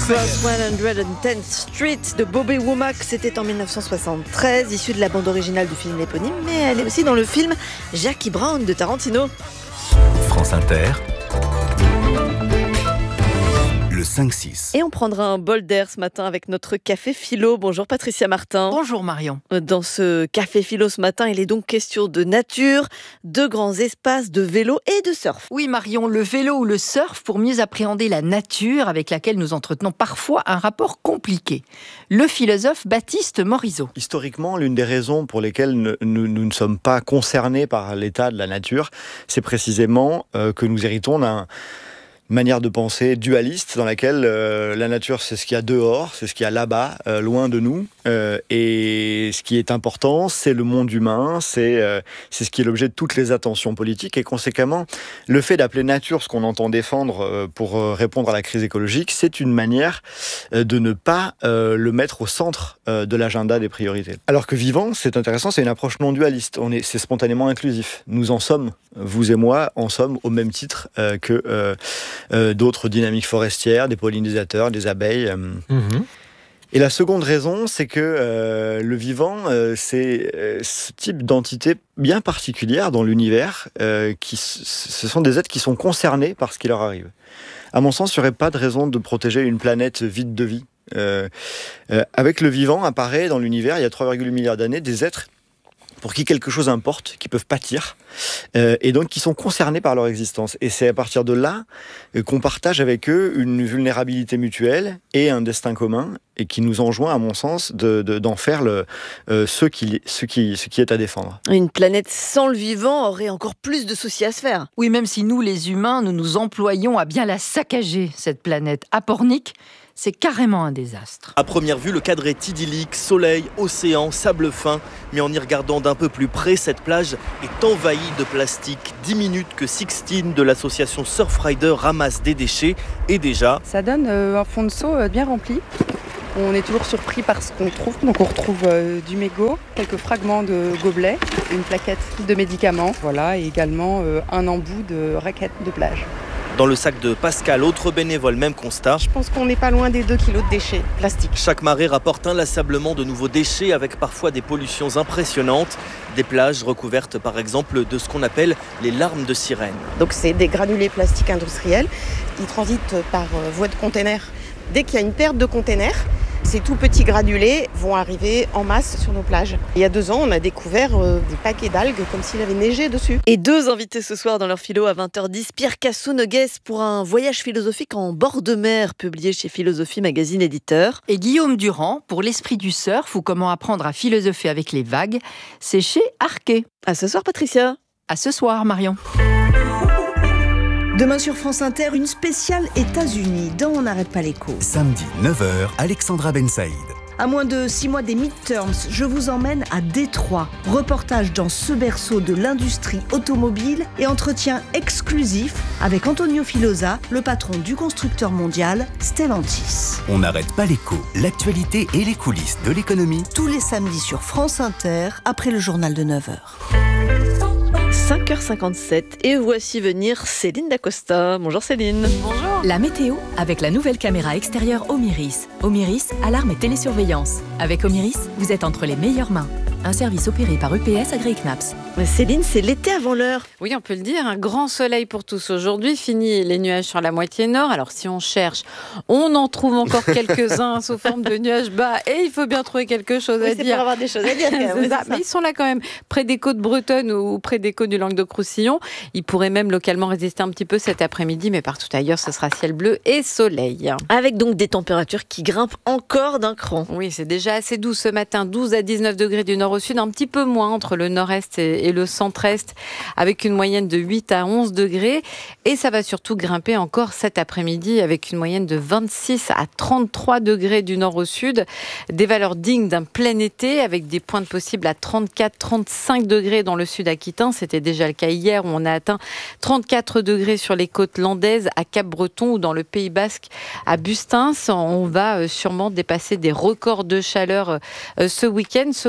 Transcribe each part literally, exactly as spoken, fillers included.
Across cent dixième Street de Bobby Womack, c'était en dix-neuf cent soixante-treize, issue de la bande originale du film éponyme, mais elle est aussi dans le film Jackie Brown de Tarantino. France Inter, le cinq six. Et on prendra un bol d'air ce matin avec notre café philo. Bonjour Patricia Martin. Bonjour Marion. Dans ce café philo ce matin, il est donc question de nature, de grands espaces, de vélo et de surf. Oui Marion, le vélo ou le surf pour mieux appréhender la nature avec laquelle nous entretenons parfois un rapport compliqué. Le philosophe Baptiste Morisot. Historiquement, l'une des raisons pour lesquelles nous, nous, nous ne sommes pas concernés par l'état de la nature, c'est précisément euh, que nous héritons d'un manière de penser dualiste dans laquelle euh, la nature c'est ce qu'il y a dehors, c'est ce qu'il y a là-bas, euh, loin de nous, euh, et ce qui est important c'est le monde humain, c'est, euh, c'est ce qui est l'objet de toutes les attentions politiques, et conséquemment le fait d'appeler nature ce qu'on entend défendre euh, pour euh, répondre à la crise écologique, c'est une manière euh, de ne pas euh, le mettre au centre euh, de l'agenda des priorités. Alors que vivant, c'est intéressant, c'est une approche non dualiste, on est, c'est spontanément inclusif, nous en sommes, vous et moi en sommes au même titre euh, que euh, Euh, d'autres dynamiques forestières, des pollinisateurs, des abeilles. Euh. Mmh. Et la seconde raison, c'est que euh, le vivant, euh, c'est euh, ce type d'entité bien particulière dans l'univers, euh, qui, ce sont des êtres qui sont concernés par ce qui leur arrive. À mon sens, il n'y aurait pas de raison de protéger une planète vide de vie. Euh, euh, avec le vivant, apparaît dans l'univers, il y a trois virgule huit milliards d'années, des êtres pour qui quelque chose importe, qui peuvent pâtir, euh, et donc qui sont concernés par leur existence. Et c'est à partir de là euh, qu'on partage avec eux une vulnérabilité mutuelle et un destin commun, et qui nous enjoint, à mon sens, de, de, d'en faire le, euh, ce, qui, ce, qui, ce qui est à défendre. Une planète sans le vivant aurait encore plus de soucis à se faire. Oui, même si nous, les humains, nous nous employons à bien la saccager, cette planète. À Pornic, c'est carrément un désastre. À première vue, le cadre est idyllique, soleil, océan, sable fin. Mais en y regardant d'un peu plus près, cette plage est envahie de plastique. dix minutes que Sixtine de l'association Surfrider ramasse des déchets. Et déjà... Ça donne euh, un fond de seau euh, bien rempli. On est toujours surpris par ce qu'on trouve. Donc on retrouve euh, du mégot, quelques fragments de gobelets, une plaquette de médicaments. Voilà, et également euh, un embout de raquette de plage. Dans le sac de Pascal, autre bénévole, même constat. Je pense qu'on n'est pas loin des deux kilos de déchets plastiques. Chaque marée rapporte inlassablement de nouveaux déchets avec parfois des pollutions impressionnantes. Des plages recouvertes par exemple de ce qu'on appelle les larmes de sirène. Donc c'est des granulés plastiques industriels. Ils transitent par voie de container. Dès qu'il y a une perte de container, ces tout petits granulés vont arriver en masse sur nos plages. Il y a deux ans, on a découvert euh, des paquets d'algues comme s'il avait neigé dessus. Et deux invités ce soir dans leur philo à vingt heures dix. Pierre Cassou-Noguès pour un voyage philosophique en bord de mer, publié chez Philosophie Magazine Éditeur. Et Guillaume Durand pour l'esprit du surf ou comment apprendre à philosopher avec les vagues. C'est chez Arquet. À ce soir, Patricia. À ce soir, Marion. Demain sur France Inter, une spéciale États-Unis dans On n'arrête pas l'écho. Samedi neuf heures, Alexandra Ben Saïd. À moins de six mois des midterms, je vous emmène à Détroit. Reportage dans ce berceau de l'industrie automobile et entretien exclusif avec Antonio Filosa, le patron du constructeur mondial Stellantis. On n'arrête pas l'écho, l'actualité et les coulisses de l'économie. Tous les samedis sur France Inter, après le journal de neuf heures. cinq heures cinquante-sept et voici venir Céline Dacosta. Bonjour Céline. Bonjour. La météo avec la nouvelle caméra extérieure Omiris. Omiris, alarme et télésurveillance. Avec Omiris, vous êtes entre les meilleures mains. Un service opéré par U P S Agri-Knaps. Céline, c'est l'été avant l'heure. Oui, on peut le dire, un grand soleil pour tous aujourd'hui. Fini les nuages sur la moitié nord. Alors si on cherche, on en trouve encore quelques-uns sous forme de nuages bas et il faut bien trouver quelque chose oui, à c'est dire. pour avoir des choses à dire. Quand même, ça. Mais ils sont là quand même, près des côtes bretonnes ou près des côtes du Languedoc-Roussillon. Ils pourraient même localement résister un petit peu cet après-midi, mais partout ailleurs, ce sera ciel bleu et soleil. Avec donc des températures qui grimpent encore d'un cran. Oui, c'est déjà assez doux ce matin, douze à dix-neuf degrés du nord au sud, un petit peu moins entre le nord-est et, et le centre-est, avec une moyenne de huit à onze degrés. Et ça va surtout grimper encore cet après-midi, avec une moyenne de vingt-six à trente-trois degrés du nord au sud. Des valeurs dignes d'un plein été, avec des pointes possibles à trente-quatre à trente-cinq degrés dans le sud aquitain. C'était déjà le cas hier, où on a atteint trente-quatre degrés sur les côtes landaises, à Cap-Breton ou dans le Pays Basque, à Bustins. On va sûrement dépasser des records de chaleur ce week-end. Ce week-end,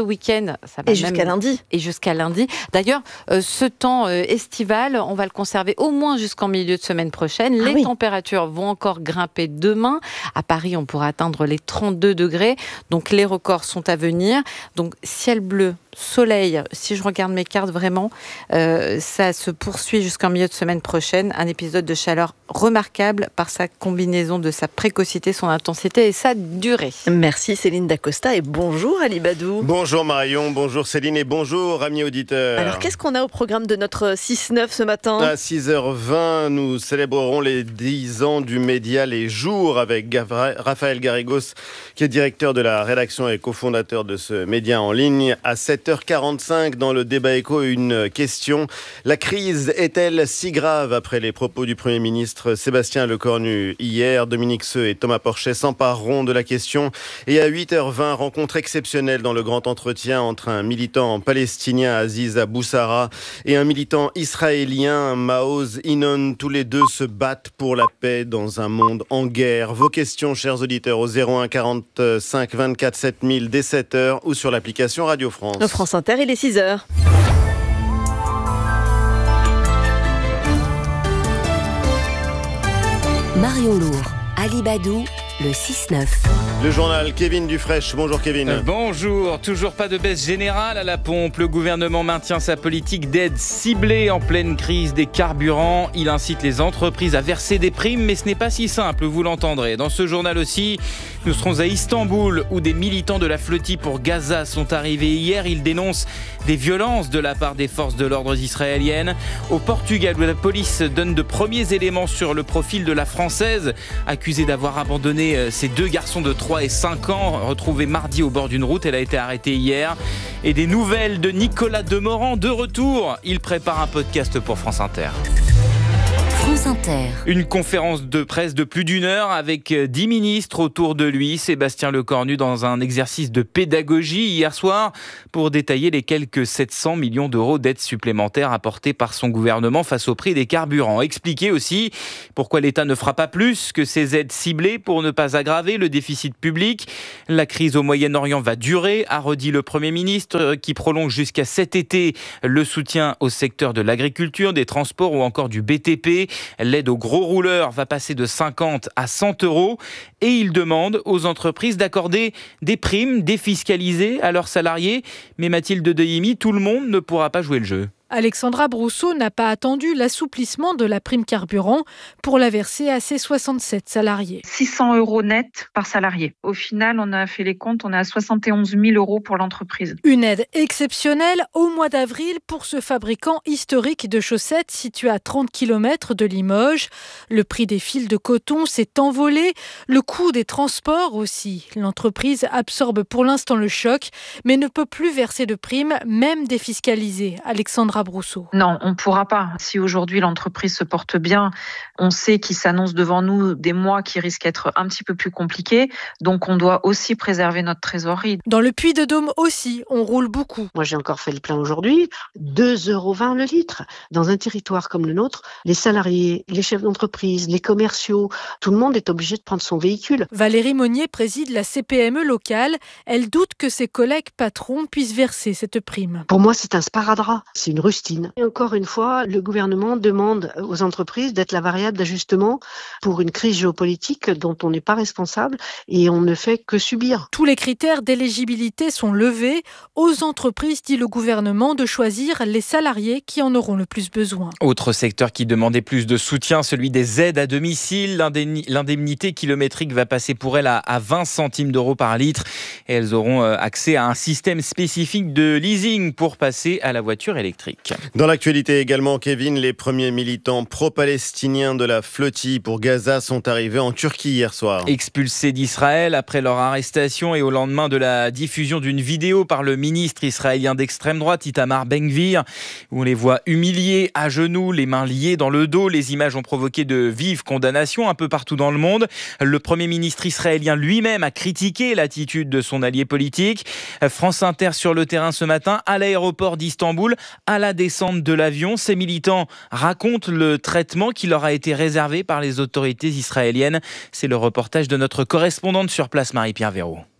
semaine. Ça va et jusqu'à même... lundi. Et jusqu'à lundi. D'ailleurs, euh, ce temps euh, estival, on va le conserver au moins jusqu'en milieu de semaine prochaine. Ah les oui. températures vont encore grimper demain. À Paris, on pourra atteindre les trente-deux degrés. Donc les records sont à venir. Donc ciel bleu, soleil. Si je regarde mes cartes vraiment, euh, ça se poursuit jusqu'en milieu de semaine prochaine. Un épisode de chaleur remarquable par sa combinaison de sa précocité, son intensité et sa durée. Merci Céline Dacosta et bonjour Ali Badou. Bonjour Marion, bonjour Céline et bonjour amis auditeurs. Alors qu'est-ce qu'on a au programme de notre six neuf ce matin ? À six heures vingt, nous célébrerons les dix ans du média Les Jours avec Gavra- Raphaël Garrigos, qui est directeur de la rédaction et cofondateur de ce média en ligne. À sept heures quarante-cinq, dans le débat écho, une question. La crise est-elle si grave après les propos du Premier ministre Sébastien Lecornu hier? Dominique Seux et Thomas Porchet s'empareront de la question. Et à huit heures vingt, rencontre exceptionnelle dans le grand entretien entre un militant palestinien, Aziz Aboussara, et un militant israélien, Maoz Inon. Tous les deux se battent pour la paix dans un monde en guerre. Vos questions, chers auditeurs, au zéro un quarante-cinq vingt-quatre sept mille dès sept heures ou sur l'application Radio France. France Inter, il est six heures. Marion Lourd, Ali Badou, le six neuf. Le journal Kevin Dufraîche. Bonjour Kevin. Euh, bonjour. Toujours pas de baisse générale à la pompe. Le gouvernement maintient sa politique d'aide ciblée en pleine crise des carburants. Il incite les entreprises à verser des primes, mais ce n'est pas si simple, vous l'entendrez. Dans ce journal aussi, nous serons à Istanbul, où des militants de la flotille pour Gaza sont arrivés hier. Ils dénoncent des violences de la part des forces de l'ordre israéliennes. Au Portugal, où la police donne de premiers éléments sur le profil de la Française, accusée d'avoir abandonné ses deux garçons de trois et cinq ans, retrouvés mardi au bord d'une route. Elle a été arrêtée hier. Et des nouvelles de Nicolas Demorand de retour. Il prépare un podcast pour France Inter. France Inter. Une conférence de presse de plus d'une heure avec dix ministres autour de lui. Sébastien Lecornu dans un exercice de pédagogie hier soir pour détailler les quelques sept cents millions d'euros d'aides supplémentaires apportées par son gouvernement face au prix des carburants. Expliquer aussi pourquoi l'État ne fera pas plus que ces aides ciblées pour ne pas aggraver le déficit public. La crise au Moyen-Orient va durer, a redit le Premier ministre, qui prolonge jusqu'à cet été le soutien au secteur de l'agriculture, des transports ou encore du B T P. L'aide aux gros rouleurs va passer de cinquante à cent euros et il demande aux entreprises d'accorder des primes défiscalisées à leurs salariés. Mais Mathilde Dehimi, tout le monde ne pourra pas jouer le jeu. Alexandra Brousseau n'a pas attendu l'assouplissement de la prime carburant pour la verser à ses soixante-sept salariés. six cents euros net par salarié. Au final, on a fait les comptes, on est à soixante et onze mille euros pour l'entreprise. Une aide exceptionnelle au mois d'avril pour ce fabricant historique de chaussettes situé à trente kilomètres de Limoges. Le prix des fils de coton s'est envolé, le coût des transports aussi. L'entreprise absorbe pour l'instant le choc, mais ne peut plus verser de primes, même défiscalisées. Alexandra Brousseau. Non, on ne pourra pas. Si aujourd'hui l'entreprise se porte bien, on sait qu'il s'annonce devant nous des mois qui risquent d'être un petit peu plus compliqués. Donc on doit aussi préserver notre trésorerie. Dans le Puy-de-Dôme aussi, on roule beaucoup. Moi j'ai encore fait le plein aujourd'hui, deux euros vingt le litre. Dans un territoire comme le nôtre, les salariés, les chefs d'entreprise, les commerciaux, tout le monde est obligé de prendre son véhicule. Valérie Monnier préside la C P M E locale. Elle doute que ses collègues patrons puissent verser cette prime. Pour moi c'est un sparadrap, c'est une rustine. Et encore une fois, le gouvernement demande aux entreprises d'être la variable d'ajustement pour une crise géopolitique dont on n'est pas responsable et on ne fait que subir. Tous les critères d'éligibilité sont levés. Aux entreprises, dit le gouvernement, de choisir les salariés qui en auront le plus besoin. Autre secteur qui demandait plus de soutien, celui des aides à domicile. L'indemnité kilométrique va passer pour elles à vingt centimes d'euros par litre et elles auront accès à un système spécifique de leasing pour passer à la voiture électrique. Dans l'actualité également, Kevin, les premiers militants pro-palestiniens de la flotille pour Gaza sont arrivés en Turquie hier soir. Expulsés d'Israël après leur arrestation et au lendemain de la diffusion d'une vidéo par le ministre israélien d'extrême droite, Itamar Ben-Gvir, où on les voit humiliés à genoux, les mains liées dans le dos. Les images ont provoqué de vives condamnations un peu partout dans le monde. Le Premier ministre israélien lui-même a critiqué l'attitude de son allié politique. France Inter sur le terrain ce matin, à l'aéroport d'Istanbul, à la descente de l'avion. Ces militants racontent le traitement qui leur a été réservé par les autorités israéliennes. C'est le reportage de notre correspondante sur place, Marie-Pierre Véraud.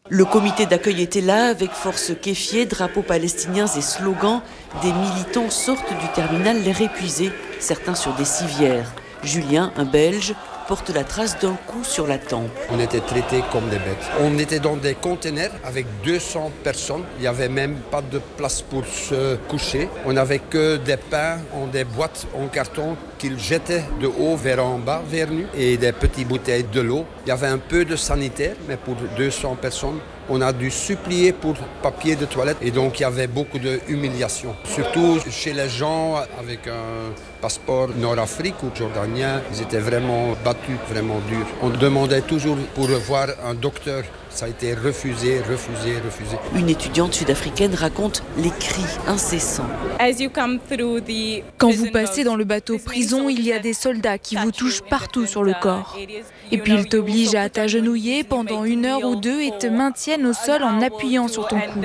Le comité d'accueil était là, avec force kéfier, drapeaux palestiniens et slogans. Des militants sortent du terminal l'air épuisé, certains sur des civières. Julien, un Belge, porte la trace d'un coup sur la tempe. On était traités comme des bêtes. On était dans des containers avec deux cents personnes. Il n'y avait même pas de place pour se coucher. On n'avait que des pains en des boîtes en carton qu'ils jetaient de haut vers en bas, vers nous, et des petites bouteilles de l'eau. Il y avait un peu de sanitaire, mais pour deux cents personnes, on a dû supplier pour papier de toilette. Et donc, il y avait beaucoup d'humiliation. Surtout chez les gens avec un passeport nord-afrique ou jordanien. Ils étaient vraiment battus, vraiment durs. On demandait toujours pour voir un docteur. Ça a été refusé, refusé, refusé. Une étudiante sud-africaine raconte les cris incessants. Quand vous passez dans le bateau prison, il y a des soldats qui vous touchent partout sur le corps. Et puis ils t'obligent à t'agenouiller pendant une heure ou deux et te maintiennent au sol en appuyant sur ton cou.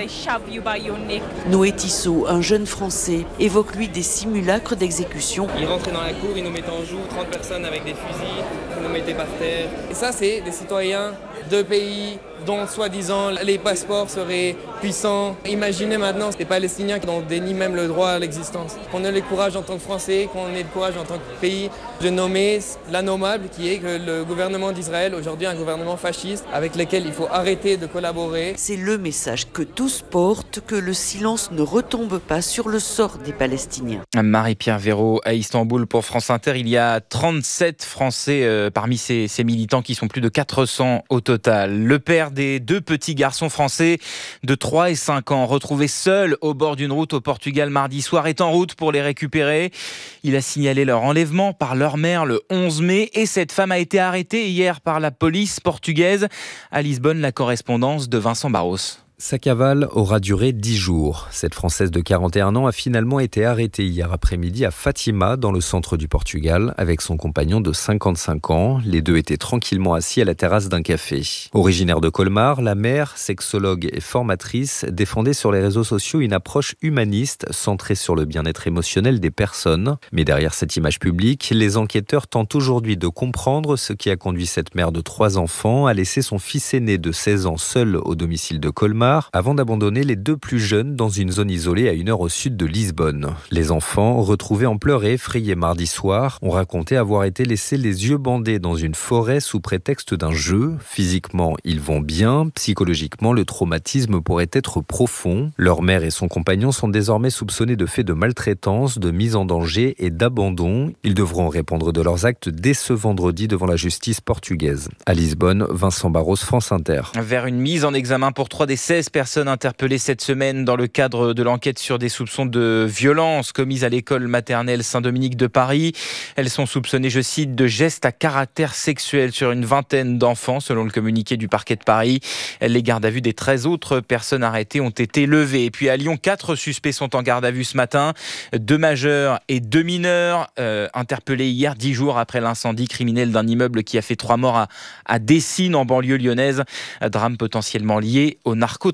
Noé Tissot, un jeune Français, évoque lui des simulacres d'exécution. Ils rentraient dans la cour, ils nous mettaient en joue, trente personnes avec des fusils, ils nous mettaient par terre. Et ça, c'est des citoyens de pays dont soi-disant les passeports seraient puissants. Imaginez maintenant des Palestiniens qui dénient même le droit à l'existence. Qu'on ait le courage en tant que Français, qu'on ait le courage en tant que pays de nommer la nommable qui est que le gouvernement d'Israël, aujourd'hui un gouvernement fasciste avec lequel il faut arrêter de collaborer. C'est le message que tous portent, que le silence ne retombe pas sur le sort des Palestiniens. Marie-Pierre Véraud à Istanbul pour France Inter. Il y a trente-sept Français euh, parmi ces, ces militants qui sont plus de quatre cents au total. Le père des deux petits garçons français de trois et cinq ans, retrouvés seuls au bord d'une route au Portugal mardi soir, est en route pour les récupérer. Il a signalé leur enlèvement par leur mère le onze mai et cette femme a été arrêtée hier par la police portugaise. À Lisbonne, la correspondance de Vincent Barros. Sa cavale aura duré dix jours. Cette Française de quarante et un ans a finalement été arrêtée hier après-midi à Fatima, dans le centre du Portugal, avec son compagnon de cinquante-cinq ans. Les deux étaient tranquillement assis à la terrasse d'un café. Originaire de Colmar, la mère, sexologue et formatrice, défendait sur les réseaux sociaux une approche humaniste centrée sur le bien-être émotionnel des personnes. Mais derrière cette image publique, les enquêteurs tentent aujourd'hui de comprendre ce qui a conduit cette mère de trois enfants à laisser son fils aîné de seize ans seul au domicile de Colmar, avant d'abandonner les deux plus jeunes dans une zone isolée à une heure au sud de Lisbonne. Les enfants, retrouvés en pleurs et effrayés mardi soir, ont raconté avoir été laissés les yeux bandés dans une forêt sous prétexte d'un jeu. Physiquement, ils vont bien. Psychologiquement, le traumatisme pourrait être profond. Leur mère et son compagnon sont désormais soupçonnés de faits de maltraitance, de mise en danger et d'abandon. Ils devront répondre de leurs actes dès ce vendredi devant la justice portugaise. À Lisbonne, Vincent Barros, France Inter. Vers une mise en examen pour trois des seize personnes interpellées cette semaine dans le cadre de l'enquête sur des soupçons de violence commises à l'école maternelle Saint-Dominique de Paris. Elles sont soupçonnées, je cite, de gestes à caractère sexuel sur une vingtaine d'enfants, selon le communiqué du parquet de Paris. Les gardes à vue des treize autres personnes arrêtées ont été levées. Et puis à Lyon, quatre suspects sont en garde à vue ce matin. Deux majeurs et deux mineurs euh, interpellés hier, dix jours après l'incendie criminel d'un immeuble qui a fait trois morts à, à Dessines, en banlieue lyonnaise. Drame potentiellement lié au narcotrafic.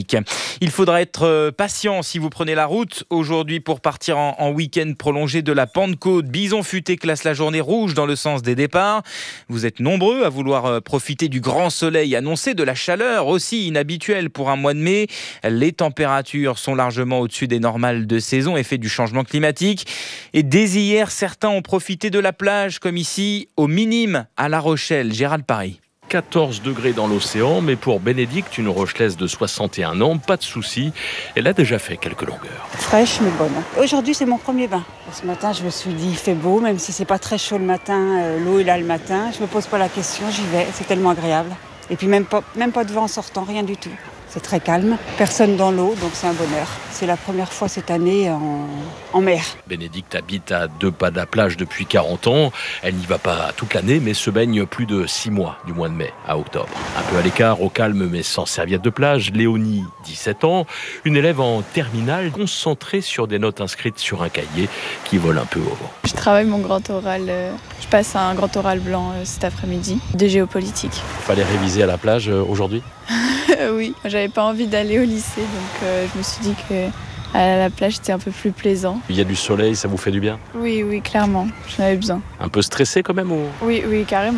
Il faudra être patient si vous prenez la route aujourd'hui pour partir en, en week-end prolongé de la Pentecôte. Bison Futé classe la journée rouge dans le sens des départs. Vous êtes nombreux à vouloir profiter du grand soleil annoncé, de la chaleur aussi inhabituelle pour un mois de mai. Les températures sont largement au-dessus des normales de saison, effet du changement climatique. Et dès hier, certains ont profité de la plage, comme ici, au Minime, à La Rochelle. Gérald Paris. quatorze degrés dans l'océan, mais pour Bénédicte, une Rochelaise de soixante et un ans, pas de souci. Elle a déjà fait quelques longueurs. Fraîche mais bonne. Aujourd'hui, c'est mon premier bain. Ce matin, je me suis dit, il fait beau, même si c'est pas très chaud le matin, euh, l'eau est là le matin. Je me pose pas la question, j'y vais, c'est tellement agréable. Et puis même pas, même pas de vent en sortant, rien du tout. C'est très calme, personne dans l'eau, donc c'est un bonheur. C'est la première fois cette année en, en mer. Bénédicte habite à deux pas de la plage depuis quarante ans. Elle n'y va pas toute l'année, mais se baigne plus de six mois, du mois de mai à octobre. Un peu à l'écart, au calme, mais sans serviette de plage, Léonie, dix-sept ans, une élève en terminale, concentrée sur des notes inscrites sur un cahier qui vole un peu au vent. Je travaille mon grand oral, euh, je passe un grand oral blanc euh, cet après-midi, de géopolitique. Fallait réviser à la plage euh, aujourd'hui ? Oui, j'avais pas envie d'aller au lycée, donc euh, je me suis dit que à la plage c'était un peu plus plaisant. Il y a du soleil, ça vous fait du bien ? Oui, oui, clairement, j'en avais besoin. Un peu stressé quand même ou... Oui, oui, carrément.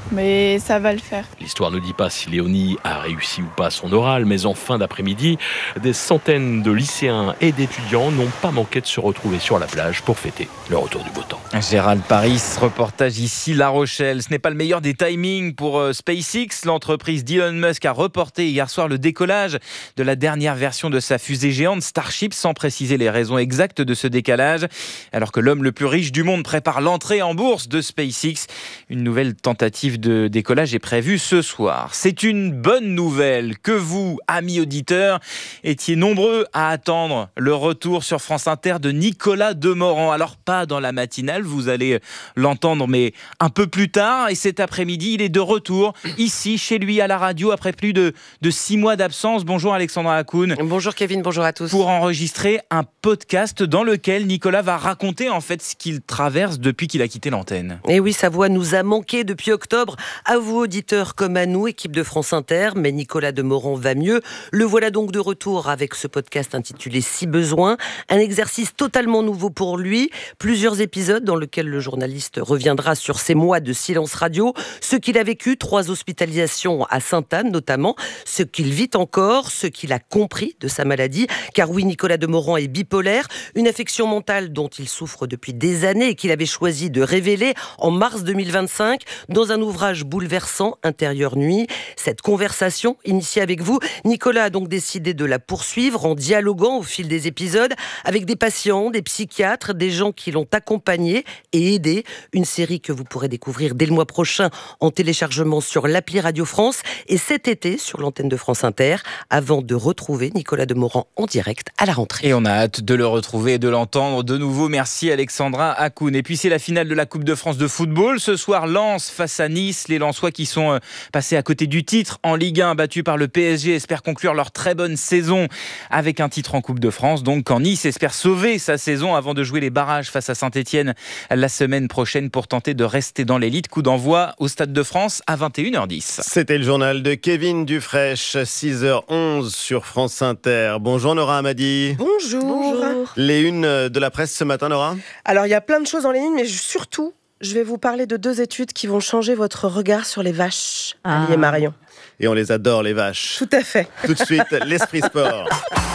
mais ça va le faire. L'histoire ne dit pas si Léonie a réussi ou pas son oral, mais en fin d'après-midi, des centaines de lycéens et d'étudiants n'ont pas manqué de se retrouver sur la plage pour fêter le retour du beau temps. Gérald Paris, reportage ici La Rochelle. Ce n'est pas le meilleur des timings pour euh, SpaceX. L'entreprise d'Elon Musk a reporté hier soir le décollage de la dernière version de sa fusée géante Starship, sans préciser les raisons exactes de ce décalage. Alors que l'homme le plus riche du monde prépare l'entrée en bourse de SpaceX, une nouvelle tentative de décollage est prévue ce soir. C'est une bonne nouvelle que vous, amis auditeurs, étiez nombreux à attendre le retour sur France Inter de Nicolas Demorand. Alors pas dans la matinale, vous allez l'entendre, mais un peu plus tard. Et cet après-midi, il est de retour ici, chez lui, à la radio, après plus de, de six mois d'absence. Bonjour Alexandra Hakoun. Bonjour Kevin, bonjour à tous. Pour enregistrer un podcast dans lequel Nicolas va raconter en fait ce qu'il traverse depuis qu'il a quitté l'antenne. Et oui, sa voix nous a manqué depuis octobre, à vous auditeurs comme à nous, équipe de France Inter, mais Nicolas Demorand va mieux. Le voilà donc de retour avec ce podcast intitulé Si besoin, un exercice totalement nouveau pour lui, plusieurs épisodes dans lesquels le journaliste reviendra sur ses mois de silence radio, ce qu'il a vécu, trois hospitalisations à Sainte-Anne notamment, ce qu'il vit encore, ce qu'il a compris de sa maladie, car oui, Nicolas Demorand est bipolaire, une affection mentale dont il souffre depuis des années et qu'il avait choisi de révéler en mars deux mille vingt-cinq dans un ouvrage bouleversant, Intérieure nuit. Cette conversation initiée avec vous, Nicolas a donc décidé de la poursuivre en dialoguant au fil des épisodes avec des patients, des psychiatres, des gens qui l'ont accompagné et aidé. Une série que vous pourrez découvrir dès le mois prochain en téléchargement sur l'appli Radio France et cet été sur l'antenne de France Inter, avant de retrouver Nicolas Demorand en direct à la rentrée. Et on a hâte de le retrouver et de l'entendre de nouveau. Merci Alexandra Hakoun. Et puis c'est la finale de la Coupe de France de football. Ce soir, Lens face à Nice. Les Lensois qui sont passés à côté du titre en Ligue un, battus par le P S G, espèrent conclure leur très bonne saison avec un titre en Coupe de France. Donc quand Nice espère sauver sa saison avant de jouer les barrages face à Saint-Etienne la semaine prochaine pour tenter de rester dans l'élite. Coup d'envoi au Stade de France à vingt et une heures dix. C'était le journal de Kevin Dufraîche, six heures onze sur France Inter. Bonjour Nora Hamadi. Bonjour. Bonjour. Les unes de la presse ce matin, Nora ? Alors il y a plein de choses dans les lignes, mais surtout, je vais vous parler de deux études qui vont changer votre regard sur les vaches. Ah. Ali et Marion. Et on les adore, les vaches. Tout à fait. Tout de suite, l'Esprit Sport.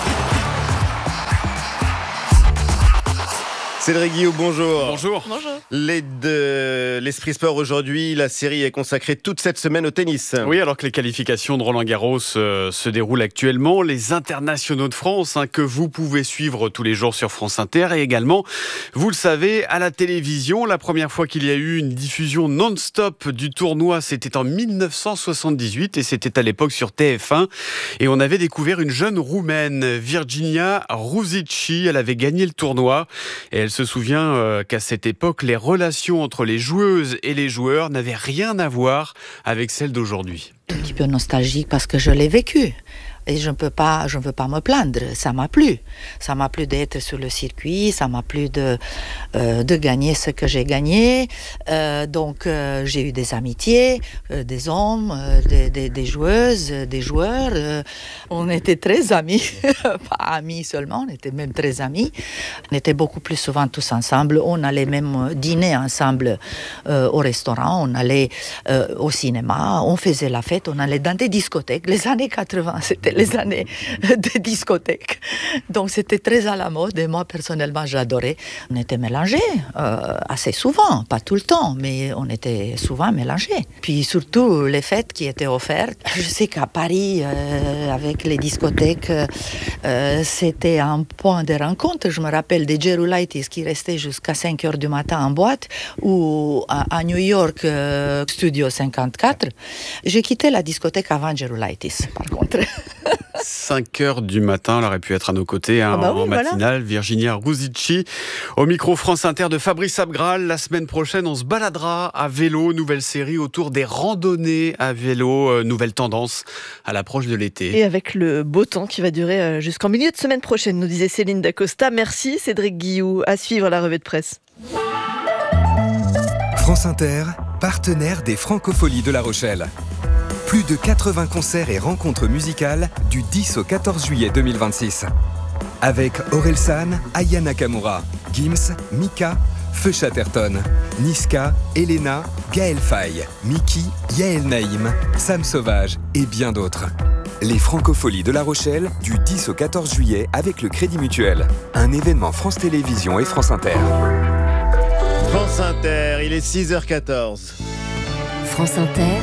Cédric Guillaume, bonjour. Bonjour. Bonjour. Les de l'Esprit Sport aujourd'hui, la série est consacrée toute cette semaine au tennis. Oui, alors que les qualifications de Roland-Garros euh, se déroulent actuellement, les internationaux de France hein, que vous pouvez suivre tous les jours sur France Inter et également, vous le savez, à la télévision. La première fois qu'il y a eu une diffusion non-stop du tournoi, c'était en mille neuf cent soixante-dix-huit et c'était à l'époque sur T F un. Et on avait découvert une jeune Roumaine, Virginia Ruzici. Elle avait gagné le tournoi et elle se souvient euh, qu'à cette époque, les relations entre les joueuses et les joueurs n'avaient rien à voir avec celles d'aujourd'hui. Un petit peu nostalgique parce que je l'ai vécu. Et je ne peux pas, je ne veux pas me plaindre. Ça m'a plu. Ça m'a plu d'être sur le circuit. Ça m'a plu de, euh, de gagner ce que j'ai gagné. Euh, donc, euh, j'ai eu des amitiés, euh, des hommes, euh, des, des, des joueuses, des joueurs. Euh, on était très amis. Pas amis seulement, on était même très amis. On était beaucoup plus souvent tous ensemble. On allait même dîner ensemble euh, au restaurant. On allait euh, au cinéma. On faisait la fête. On allait dans des discothèques. Les années quatre-vingts, c'était les années de discothèque. Donc c'était très à la mode et moi personnellement j'adorais. On était mélangés euh, assez souvent, pas tout le temps, mais on était souvent mélangés. Puis surtout les fêtes qui étaient offertes. Je sais qu'à Paris, euh, avec les discothèques, euh, c'était un point de rencontre. Je me rappelle des Gerulaitis qui restaient jusqu'à cinq heures du matin en boîte ou à, à New York, euh, Studio cinquante-quatre. J'ai quitté la discothèque avant Gerulaitis, par contre. cinq heures du matin, elle aurait pu être à nos côtés hein, ah bah oui, en matinale. Voilà. Virginia Ruzici, au micro France Inter de Fabrice Abgral. La semaine prochaine, on se baladera à vélo. Nouvelle série autour des randonnées à vélo. Euh, nouvelle tendance à l'approche de l'été. Et avec le beau temps qui va durer jusqu'en milieu de semaine prochaine, nous disait Céline Dacosta. Merci Cédric Guillou. À suivre la revue de presse. France Inter, partenaire des Francopholies de La Rochelle. Plus de quatre-vingts concerts et rencontres musicales du dix au quatorze juillet deux mille vingt-six. Avec Orelsan, Aya Nakamura, Gims, Mika, Feu Chatterton, Niska, Elena, Gaël Faye, Mickey, Yael Naïm, Sam Sauvage et bien d'autres. Les Francopholies de La Rochelle, du dix au quatorze juillet avec le Crédit Mutuel. Un événement France Télévisions et France Inter. France Inter, il est six heures quatorze. France Inter,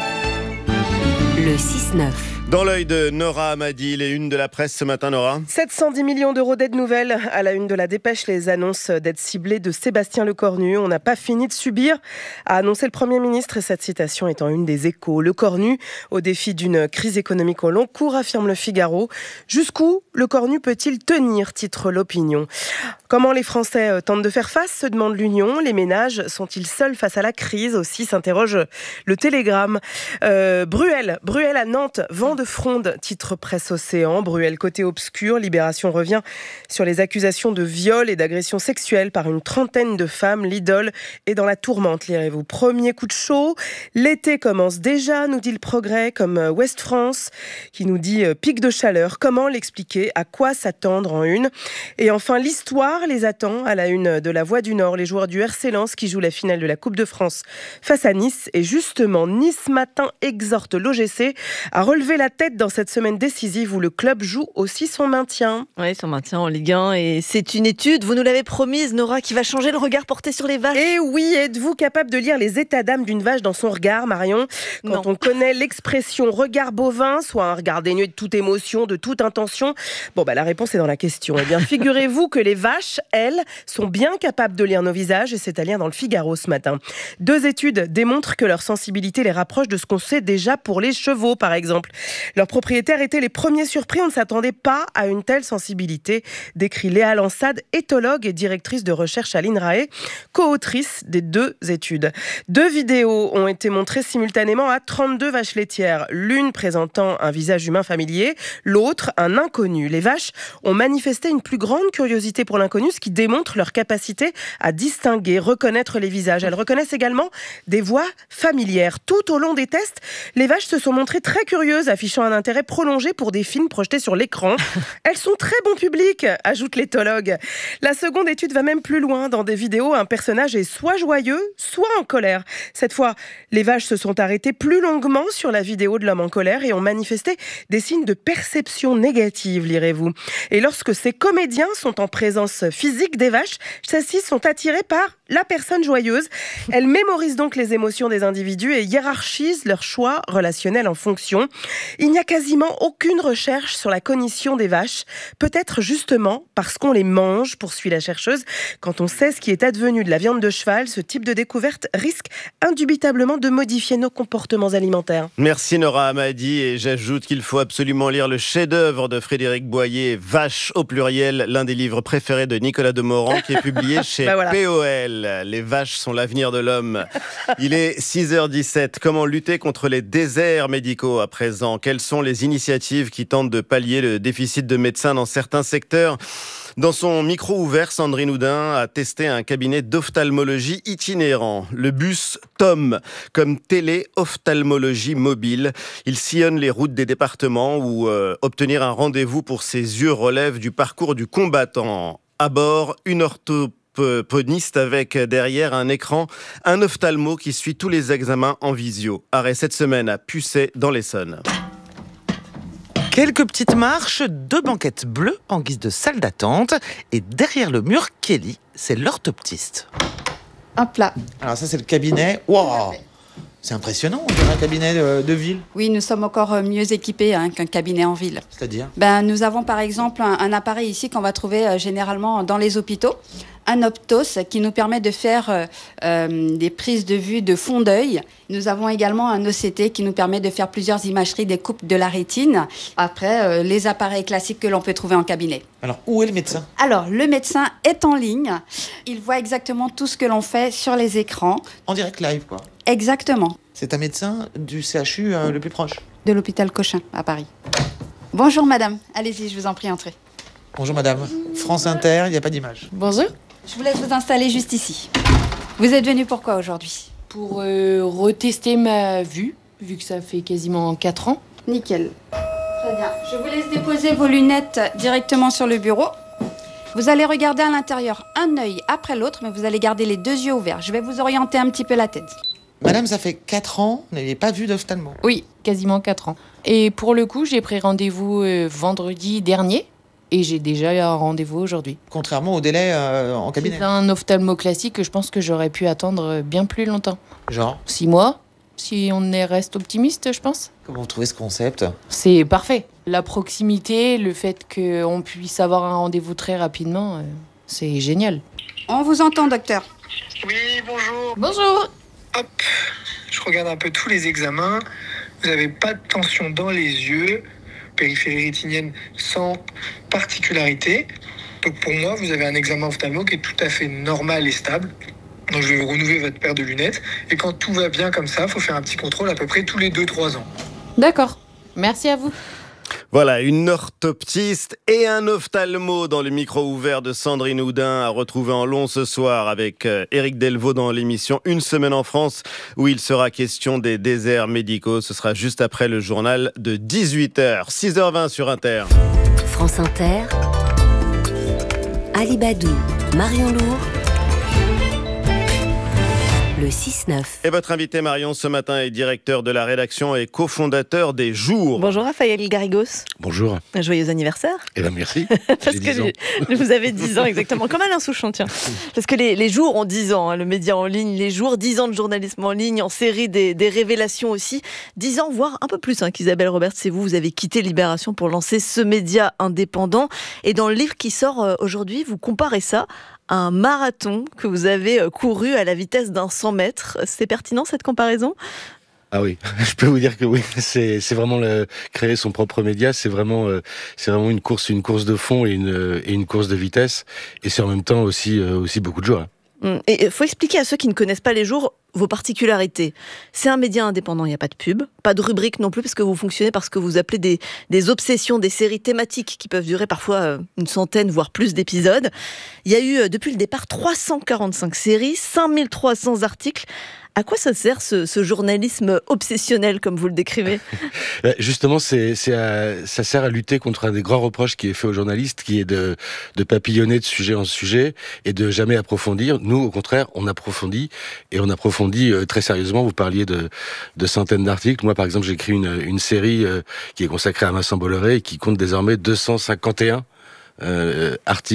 le six neuf. Dans l'œil de Nora Hamadi, les unes de la presse ce matin, Nora. sept cent dix millions d'euros d'aide nouvelle à la une de la Dépêche. Les annonces d'aide ciblée de Sébastien Lecornu. On n'a pas fini de subir, a annoncé le Premier ministre. Et cette citation étant une des Échos. Lecornu, au défi d'une crise économique au long cours, affirme le Figaro. Jusqu'où Lecornu peut-il tenir, titre l'Opinion. Comment les Français tentent de faire face, se demande l'Union. Les ménages sont-ils seuls face à la crise aussi, s'interroge le Télégramme. Euh, Bruel, Bruel à Nantes, vent de fronde, titre Presse Océan. Bruel côté obscur, Libération revient sur les accusations de viol et d'agression sexuelle par une trentaine de femmes. L'idole est dans la tourmente, lirez-vous. Premier coup de chaud, l'été commence déjà, nous dit le Progrès, comme Ouest France, qui nous dit pic de chaleur. Comment l'expliquer? À quoi s'attendre en une? Et enfin, l'histoire les attend à la une de La Voix du Nord. Les joueurs du R C Lens qui jouent la finale de la Coupe de France face à Nice. Et justement, Nice Matin exhorte l'O G C à relever la tête dans cette semaine décisive où le club joue aussi son maintien. Oui, son maintien en Ligue un. Et c'est une étude, vous nous l'avez promise, Nora, qui va changer le regard porté sur les vaches. Et oui, êtes-vous capable de lire les états d'âme d'une vache dans son regard, Marion? Quand Non. on connaît l'expression regard bovin, soit un regard dénué de toute émotion, de toute intention, bon, bah, la réponse est dans la question. Eh bien, figurez-vous que les vaches, elles, sont bien capables de lire nos visages, et c'est à lire dans le Figaro ce matin. Deux études démontrent que leur sensibilité les rapproche de ce qu'on sait déjà pour les chevaux, par exemple. Leurs propriétaires étaient les premiers surpris, on ne s'attendait pas à une telle sensibilité, décrit Léa Lansade, éthologue et directrice de recherche à l'INRAE, co-autrice des deux études. Deux vidéos ont été montrées simultanément à trente-deux vaches laitières, l'une présentant un visage humain familier, l'autre un inconnu. Les vaches ont manifesté une plus grande curiosité pour l'inconnu, ce qui démontre leur capacité à distinguer, reconnaître les visages. Elles reconnaissent également des voix familières. Tout au long des tests, les vaches se sont montrées très curieuses, affichant un intérêt prolongé pour des films projetés sur l'écran. Elles sont très bon public, ajoute l'éthologue. La seconde étude va même plus loin. Dans des vidéos, un personnage est soit joyeux, soit en colère. Cette fois, les vaches se sont arrêtées plus longuement sur la vidéo de l'homme en colère et ont manifesté des signes de perception négative, lirez-vous. Et lorsque ces comédiens sont en présence physique des vaches, celles-ci sont attirées par la personne joyeuse. Elles mémorisent donc les émotions des individus et hiérarchisent leur choix relationnel en fonction. Il n'y a quasiment aucune recherche sur la cognition des vaches. Peut-être justement parce qu'on les mange, poursuit la chercheuse. Quand on sait ce qui est advenu de la viande de cheval, ce type de découverte risque indubitablement de modifier nos comportements alimentaires. Merci Nora Hamadi, et j'ajoute qu'il faut absolument lire le chef-d'œuvre de Frédéric Boyer, Vaches au pluriel, l'un des livres préférés de Nicolas Demorand, qui est publié chez bah voilà. P O L. Les vaches sont l'avenir de l'homme. Il est six heures dix-sept. Comment lutter contre les déserts médicaux à présent? Quelles sont les initiatives qui tentent de pallier le déficit de médecins dans certains secteurs? Dans son micro ouvert, Sandrine Oudin a testé un cabinet d'ophtalmologie itinérant, le bus Tom, comme télé-ophtalmologie mobile. Il sillonne les routes des départements où euh, obtenir un rendez-vous pour ses yeux relève du parcours du combattant. À bord, une orthophoniste avec derrière un écran, un ophtalmo qui suit tous les examens en visio. Arrêt cette semaine à Pucet dans l'Essonne. Quelques petites marches, deux banquettes bleues en guise de salle d'attente. Et derrière le mur, Kelly, c'est l'orthoptiste. Hop là. Alors ça, c'est le cabinet. Waouh, c'est impressionnant, on dirait un cabinet de, de ville. Oui, nous sommes encore mieux équipés hein, qu'un cabinet en ville. C'est-à-dire ben, Nous avons par exemple un, un appareil ici qu'on va trouver euh, généralement dans les hôpitaux. Un Optos qui nous permet de faire euh, euh, des prises de vue de fond d'œil. Nous avons également un O C T qui nous permet de faire plusieurs imageries des coupes de la rétine. Après, euh, les appareils classiques que l'on peut trouver en cabinet. Alors, où est le médecin? Alors, le médecin est en ligne. Il voit exactement tout ce que l'on fait sur les écrans. En direct live, quoi. Exactement. C'est un médecin du C H U euh, le plus proche? De l'hôpital Cochin, à Paris. Bonjour madame, allez-y, je vous en prie, entrez. Bonjour madame, France Inter, il n'y a pas d'image. Bonjour. Je vous laisse vous installer juste ici. Vous êtes venu pourquoi aujourd'hui? Pour euh, retester ma vue, vu que ça fait quasiment quatre ans. Nickel. Très bien. Je vous laisse déposer vos lunettes directement sur le bureau. Vous allez regarder à l'intérieur un œil après l'autre, mais vous allez garder les deux yeux ouverts. Je vais vous orienter un petit peu la tête. Madame, ça fait quatre ans, vous n'avez pas vu d'ophtalmo? Oui, quasiment quatre ans. Et pour le coup, j'ai pris rendez-vous euh, vendredi dernier et j'ai déjà un rendez-vous aujourd'hui. Contrairement au délai euh, en cabinet. C'est un ophtalmo classique que je pense que j'aurais pu attendre bien plus longtemps. Genre? Six mois, si on est reste optimiste, je pense. Comment vous trouvez ce concept? C'est parfait. La proximité, le fait qu'on puisse avoir un rendez-vous très rapidement, euh, c'est génial. On vous entend, docteur. Oui, bonjour. Bonjour. Hop, je regarde un peu tous les examens. Vous n'avez pas de tension dans les yeux, périphérie rétinienne sans particularité. Donc pour moi, vous avez un examen ophtalmo qui est tout à fait normal et stable. Donc je vais vous renouveler votre paire de lunettes. Et quand tout va bien comme ça, il faut faire un petit contrôle à peu près tous les deux trois ans. D'accord, merci à vous. Voilà, une orthoptiste et un ophtalmo dans le micro ouvert de Sandrine Houdin à retrouver en long ce soir avec Éric Delvaux dans l'émission Une semaine en France où il sera question des déserts médicaux. Ce sera juste après le journal de dix-huit heures, six heures vingt sur Inter. France Inter, Alibadou, Marion Lourd, le six neuf. Et votre invité Marion ce matin est directeur de la rédaction et cofondateur des Jours. Bonjour Raphaël Garrigos. Bonjour. Un joyeux anniversaire. Eh bien merci. Parce J'ai que dix ans. les- vous avez dix ans exactement, comme Alain Souchon, tiens. Parce que les, les Jours ont dix ans, hein, le média en ligne, les Jours, dix ans de journalisme en ligne, en série des, des révélations aussi. dix ans, voire un peu plus hein, qu'Isabelle Roberts, c'est vous, vous avez quitté Libération pour lancer ce média indépendant. Et dans le livre qui sort euh, aujourd'hui, vous comparez ça un marathon que vous avez couru à la vitesse d'un cent mètres. C'est pertinent cette comparaison ? Ah oui, je peux vous dire que oui, c'est c'est vraiment le, créer son propre média, c'est vraiment euh, c'est vraiment une course une course de fond et une et une course de vitesse et c'est en même temps aussi euh, aussi beaucoup de joie. Et il faut expliquer à ceux qui ne connaissent pas les Jours vos particularités. C'est un média indépendant, il n'y a pas de pub, pas de rubrique non plus, parce que vous fonctionnez par ce que vous appelez des, des obsessions, des séries thématiques qui peuvent durer parfois une centaine, voire plus d'épisodes. Il y a eu, depuis le départ, trois cent quarante-cinq séries, cinq mille trois cents articles. À quoi ça sert ce, ce journalisme obsessionnel, comme vous le décrivez ? Justement, c'est, c'est à, ça sert à lutter contre un des grands reproches qui est fait aux journalistes, qui est de, de papillonner de sujet en sujet et de jamais approfondir. Nous, au contraire, on approfondit et on approfondit euh, très sérieusement. Vous parliez de, de centaines d'articles. Moi, par exemple, j'ai écrit une, une série euh, qui est consacrée à Vincent Bolloré et qui compte désormais deux cent cinquante et un euh, articles.